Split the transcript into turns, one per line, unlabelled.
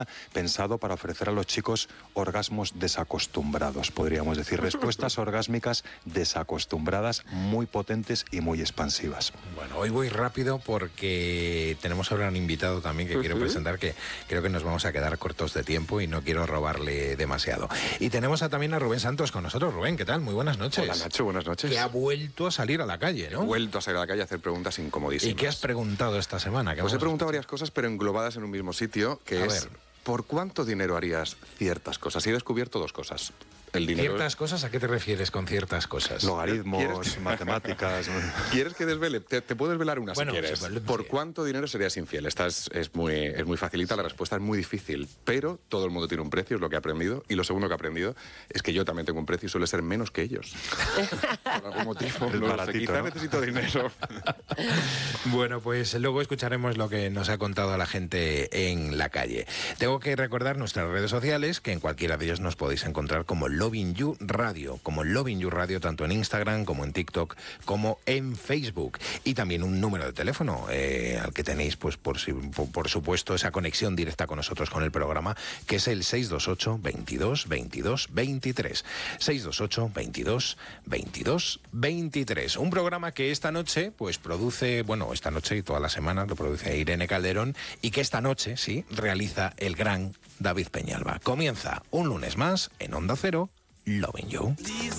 pensado para ofrecer a los chicos orgasmos desacostumbrados, podríamos decir, respuestas orgásmicas desacostumbradas, muy potentes y muy expansivas.
Bueno, hoy voy rápido porque tenemos ahora un invitado también que quiero presentar, que creo que nos vamos a quedar cortos de tiempo y no quiero robarle demasiado. Y tenemos también a Rubén Santos con nosotros. Rubén, ¿qué tal? Muy buenas noches.
Hola, Nacho, buenas noches.
Que ha vuelto a salir a la calle, ¿no?
He vuelto a salir a la calle a hacer preguntas incomodísimas.
¿Y qué has preguntado esta semana?
Pues he preguntado varias cosas, pero englobadas en un mismo sitio, que es... ¿Por cuánto dinero harías ciertas cosas? Y he descubierto dos cosas. El dinero...
¿Ciertas cosas? ¿A qué te refieres con ciertas cosas?
Logaritmos, matemáticas...
¿Quieres que desvele? Te puedo desvelar una,
bueno,
si quieres.
Sí,
¿Por cuánto dinero serías infiel? Esta es muy facilita, la respuesta es muy difícil, pero todo el mundo tiene un precio, es lo que he aprendido. Y lo segundo que he aprendido es que yo también tengo un precio y suele ser menos que ellos. Por algún motivo. Quizá necesito dinero.
Bueno, pues luego escucharemos lo que nos ha contado la gente en la calle. Tengo que recordar nuestras redes sociales, que en cualquiera de ellos nos podéis encontrar como Lovin You Radio, tanto en Instagram como en TikTok, como en Facebook. Y también un número de teléfono al que tenéis, pues por supuesto, esa conexión directa con nosotros, con el programa, que es el 628 22 22 23. 628 22 22 23. Un programa que esta noche, pues produce, bueno, esta noche y todas las semanas lo produce Irene Calderón, y que esta noche, sí, realiza el gran David Peñalba. Comienza un lunes más en Onda Cero, Lovin' You.